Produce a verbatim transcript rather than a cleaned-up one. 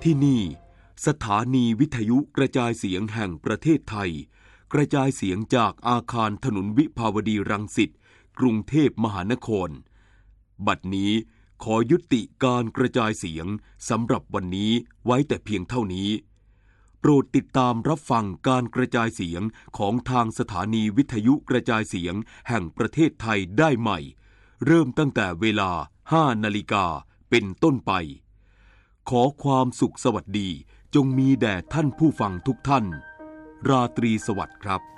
ที่นี่สถานีวิทยุกระจายเสียงแห่งประเทศไทยกระจายเสียงจากอาคารถนนวิภาวดีรังสิตกรุงเทพมหานครบัดนี้ขอยุติการกระจายเสียงสำหรับวันนี้ไว้แต่เพียงเท่านี้โปรดติดตามรับฟังการกระจายเสียงของทางสถานีวิทยุกระจายเสียงแห่งประเทศไทยได้ใหม่เริ่มตั้งแต่เวลาห้านาฬิกาเป็นต้นไปขอความสุขสวัสดีจงมีแด่ท่านผู้ฟังทุกท่านราตรีสวัสดิ์ครับ